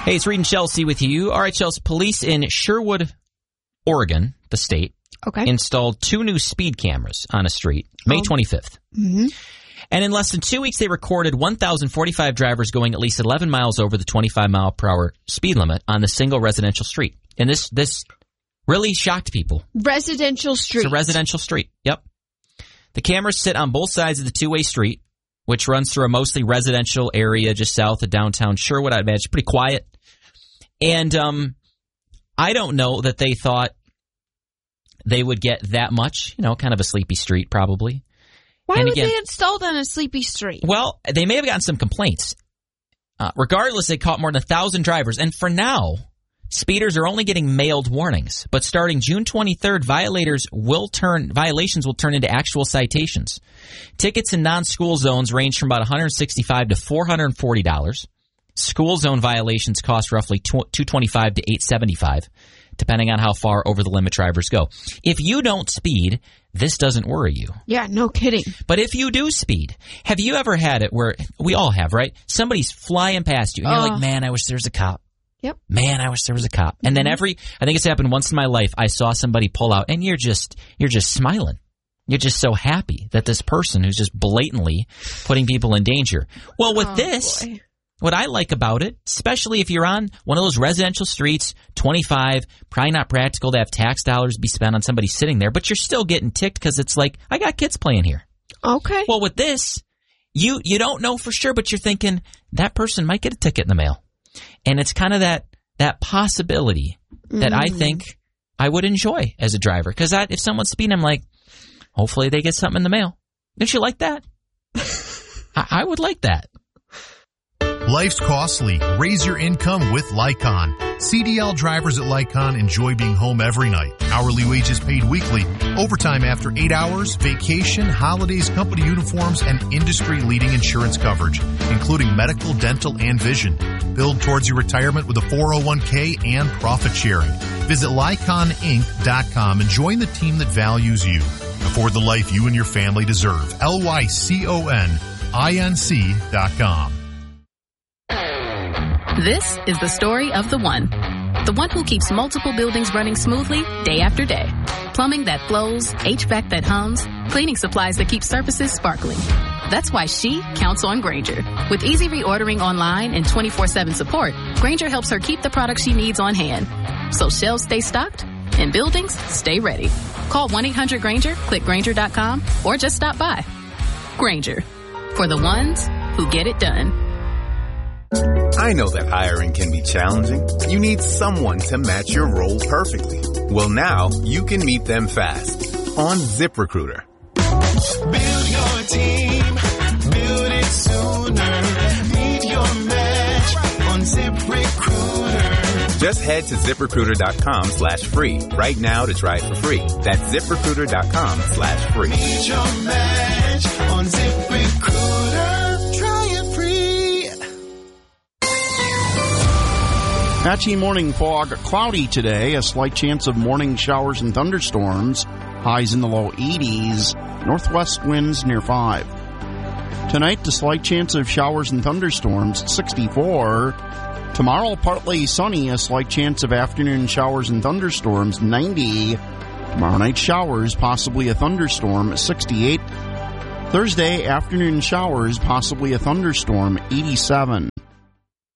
Hey, it's Reed and Chelsea with you. All right, Chelsea, police in Sherwood, Oregon, the state, installed 2 new speed cameras on a street, May 25th. Mm-hmm. And in less than 2 weeks, they recorded 1,045 drivers going at least 11 miles over the 25-mile-per-hour speed limit on the single residential street. And this really shocked people. Residential street. It's a residential street, yep. The cameras sit on both sides of the two-way street, which runs through a mostly residential area just south of downtown Sherwood. I'd imagine pretty quiet. And I don't know that they thought they would get that much, kind of a sleepy street probably. Why would they install it on a sleepy street? Well, they may have gotten some complaints. Regardless, they caught more than 1,000 drivers. And for now, speeders are only getting mailed warnings. But starting June 23rd, violations will turn into actual citations. Tickets in non-school zones range from about $165 to $440. School zone violations cost roughly $225 to $875, depending on how far over the limit drivers go. If you don't speed, this doesn't worry you. Yeah, no kidding. But if you do speed, have you ever had it where, we all have, right? Somebody's flying past you, and you're like, man, I wish there was a cop. Yep. Man, I wish there was a cop. And then I think it's happened once in my life, I saw somebody pull out, and you're just smiling. You're just so happy that this person who's just blatantly putting people in danger. Well, with this... Boy. What I like about it, especially if you're on one of those residential streets, 25, probably not practical to have tax dollars be spent on somebody sitting there, but you're still getting ticked because it's like, I got kids playing here. Okay. Well, with this, you don't know for sure, but you're thinking that person might get a ticket in the mail. And it's kind of that possibility that I think I would enjoy as a driver. Because if someone's speeding, I'm like, hopefully they get something in the mail. Don't you like that? I would like that. Life's costly. Raise your income with Lycon. CDL drivers at Lycon enjoy being home every night. Hourly wages paid weekly, overtime after 8 hours, vacation, holidays, company uniforms, and industry-leading insurance coverage, including medical, dental, and vision. Build towards your retirement with a 401k and profit sharing. Visit LyconInc.com and join the team that values you. Afford the life you and your family deserve. LYCONINC.com. This is the story of the one who keeps multiple buildings running smoothly day after day. Plumbing that flows, HVAC that hums, cleaning supplies that keep surfaces sparkling. That's why she counts on Grainger. With easy reordering online and 24/7 support, Grainger helps her keep the products she needs on hand. So shelves stay stocked and buildings stay ready. Call 1-800-GRAINGER, click Grainger.com, or just stop by. Grainger, for the ones who get it done. I know that hiring can be challenging. You need someone to match your role perfectly. Well, now you can meet them fast on ZipRecruiter. Build your team, build it sooner. Meet your match on ZipRecruiter. Just head to ZipRecruiter.com/free right now to try it for free. That's ZipRecruiter.com/free. Meet your match on ZipRecruiter. Patchy morning fog, cloudy today, a slight chance of morning showers and thunderstorms, highs in the low 80s, northwest winds near 5. Tonight, a slight chance of showers and thunderstorms, 64. Tomorrow, partly sunny, a slight chance of afternoon showers and thunderstorms, 90. Tomorrow night, showers, possibly a thunderstorm, 68. Thursday, afternoon showers, possibly a thunderstorm, 87.